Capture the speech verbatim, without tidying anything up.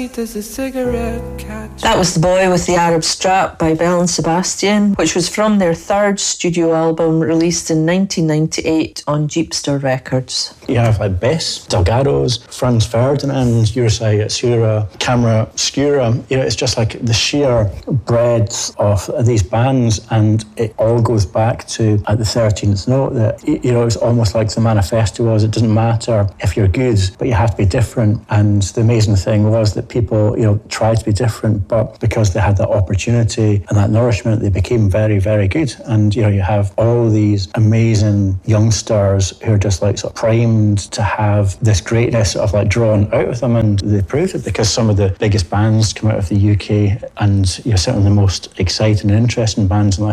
Does a cigarette catch? That was The Boy with the Arab Strap by Belle and Sebastian, which was from their third studio album released in nineteen ninety-eight on Jeepster Records. You have like Bess, Delgados, Franz Ferdinand, Yurusai Yatsura, Camera Obscura. You know, it's just like the sheer breadth of these bands, and it all goes back to at the thirteenth note that, you know, it's almost like the manifesto was, it doesn't matter if you're good, but you have to be different. And the amazing thing was that people, you know, tried to be different, but because they had that opportunity and that nourishment, they became very, very good. And, you know, you have all these amazing youngsters who are just like sort of primed to have this greatness sort of like drawn out of them, and they proved it because some of the biggest bands come out of the U K, and, you know, certainly the most exciting and interesting bands in